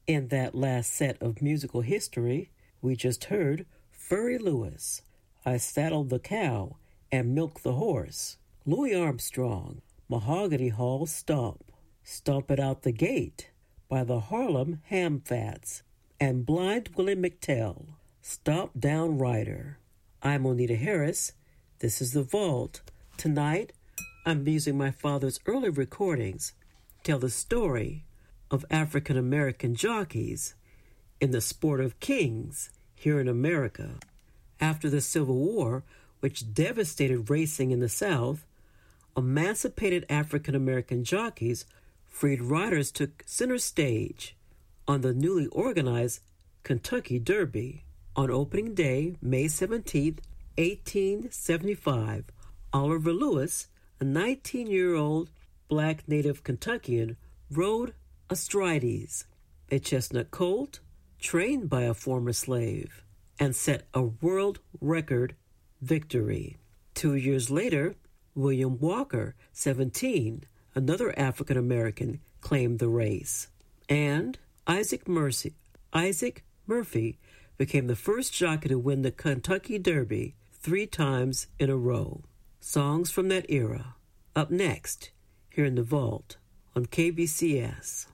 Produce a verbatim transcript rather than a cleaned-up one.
In that last set of musical history, we just heard Furry Lewis, I Saddled the Cow and Milked the Horse, Louis Armstrong, Mahogany Hall Stomp, Stomp It Out the Gate by the Harlem Ham Fats, and Blind Willie McTell, Stomp Down Rider. I'm Onita Harris. This is The Vault. Tonight, I'm using my father's early recordings to tell the story of African American jockeys in the sport of kings here in America. After the Civil War, which devastated racing in the South, emancipated African American jockeys, freed riders took center stage on the newly organized Kentucky Derby. On opening day, May seventeenth, eighteen seventy-five, Oliver Lewis, a nineteen-year-old black native Kentuckian, rode Astrides, a chestnut colt trained by a former slave, and set a world record victory. Two years later, William Walker, seventeen, another African American, claimed the race. And Isaac Murphy, Isaac Murphy became the first jockey to win the Kentucky Derby three times in a row. Songs from that era. Up next, here in the Vault on K B C S.